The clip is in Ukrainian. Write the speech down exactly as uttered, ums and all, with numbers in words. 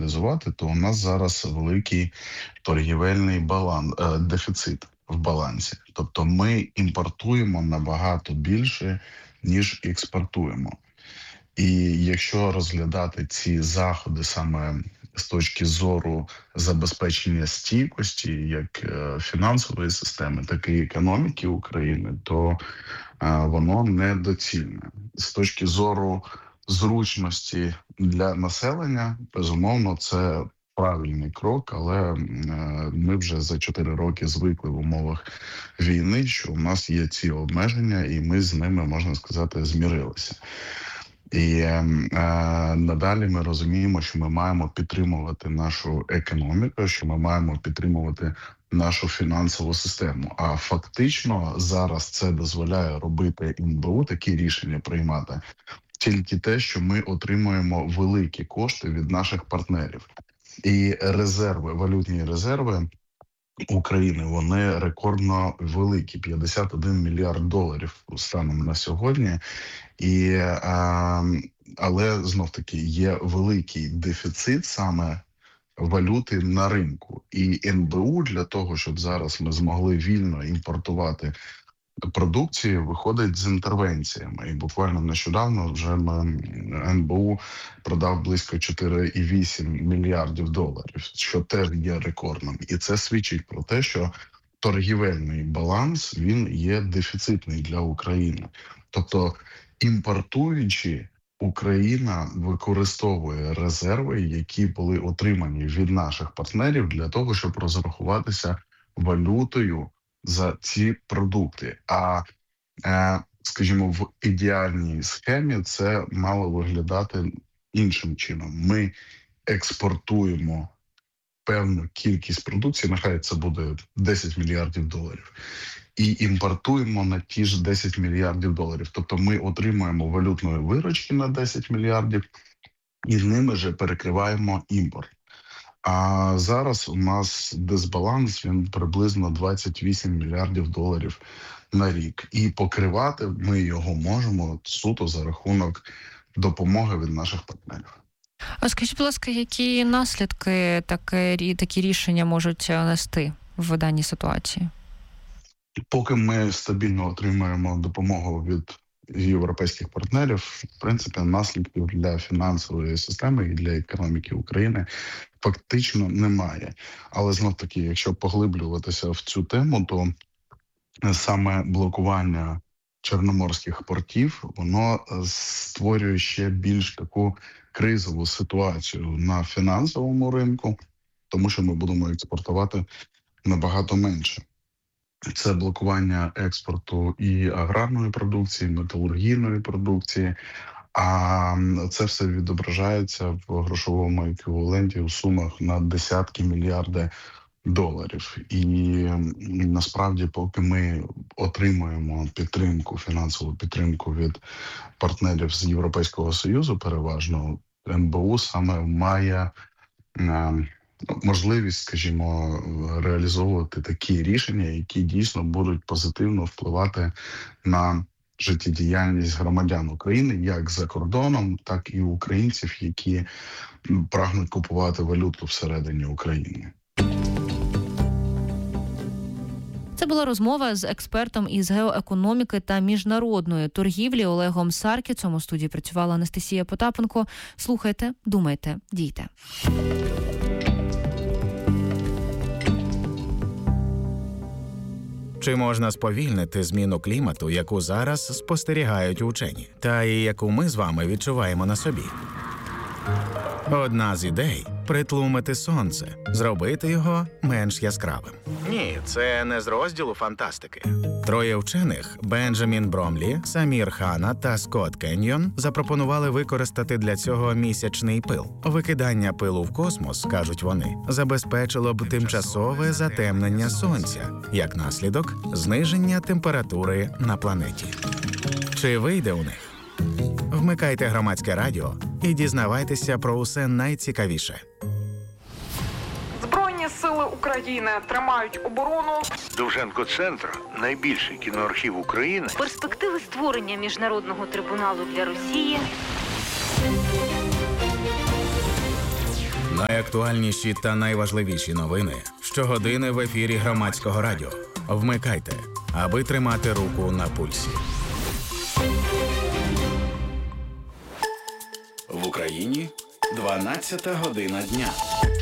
проаналізувати, то у нас зараз великий торгівельний баланс, дефіцит в балансі. Тобто ми імпортуємо набагато більше, ніж експортуємо. І якщо розглядати ці заходи саме з точки зору забезпечення стійкості як фінансової системи, так і економіки України, то воно недоцільне. З точки зору зручності для населення, безумовно, це правильний крок, але ми вже за чотири роки звикли в умовах війни, що у нас є ці обмеження, і ми з ними, можна сказати, змірилися. І е, надалі ми розуміємо, що ми маємо підтримувати нашу економіку, що ми маємо підтримувати нашу фінансову систему. А фактично зараз це дозволяє робити ен бе у, такі рішення приймати, тільки те, що ми отримуємо великі кошти від наших партнерів. І резерви, валютні резерви України, вони рекордно великі, п'ятдесят один мільярд доларів станом на сьогодні. І, а, але знов-таки є великий дефіцит саме валюти на ринку. І ен бе у для того, щоб зараз ми змогли вільно імпортувати продукцію, виходить з інтервенціями. І буквально нещодавно вже ен бе у продав близько чотири цілих вісім мільярдів доларів, що теж є рекордним. І це свідчить про те, що торгівельний баланс, він є дефіцитний для України. Тобто, імпортуючи, Україна використовує резерви, які були отримані від наших партнерів для того, щоб розрахуватися валютою за ці продукти. А, скажімо, в ідеальній схемі це мало виглядати іншим чином. Ми експортуємо певну кількість продукції, нехай це буде десять мільярдів доларів, і імпортуємо на ті ж десять мільярдів доларів. Тобто ми отримуємо валютної виручки на десять мільярдів і ними же перекриваємо імпорт. А зараз у нас дисбаланс, він приблизно двадцять вісім мільярдів доларів на рік. І покривати ми його можемо суто за рахунок допомоги від наших партнерів. А скажіть, будь ласка, які наслідки такі, такі рішення можуть нести в даній ситуації? Поки ми стабільно отримуємо допомогу від європейських партнерів, в принципі, наслідків для фінансової системи і для економіки України фактично немає. Але знов-таки, якщо поглиблюватися в цю тему, то саме блокування чорноморських портів, воно створює ще більш таку кризову ситуацію на фінансовому ринку, тому що ми будемо експортувати набагато менше. Це блокування експорту і аграрної продукції, металургійної продукції, а це все відображається в грошовому еквіваленті у сумах на десятки мільярди доларів. І насправді, поки ми отримуємо підтримку, фінансову підтримку від партнерів з Європейського Союзу, переважно ен бе у саме має можливість, скажімо, реалізовувати такі рішення, які дійсно будуть позитивно впливати на життєдіяльність громадян України, як за кордоном, так і українців, які прагнуть купувати валюту всередині України. Це була розмова з експертом із геоекономіки та міжнародної торгівлі Олегом Саркісом. У студії працювала Анастасія Потапенко. Слухайте, думайте, дійте. Чи можна сповільнити зміну клімату, яку зараз спостерігають учені, та і яку ми з вами відчуваємо на собі? Одна з ідей – притлумити сонце, зробити його менш яскравим. Ні, це не з розділу фантастики. Троє вчених – Бенджамін Бромлі, Самір Хана та Скотт Кеньйон – запропонували використати для цього місячний пил. Викидання пилу в космос, кажуть вони, забезпечило б тимчасове затемнення сонця, як наслідок – зниження температури на планеті. Чи вийде у них? Вмикайте громадське радіо і дізнавайтеся про усе найцікавіше. Збройні сили України тримають оборону. Довженко-центр – найбільший кіноархів України. Перспективи створення міжнародного трибуналу для Росії. Найактуальніші та найважливіші новини щогодини в ефірі Громадського радіо. Вмикайте, аби тримати руку на пульсі. В Україні дванадцята година дня.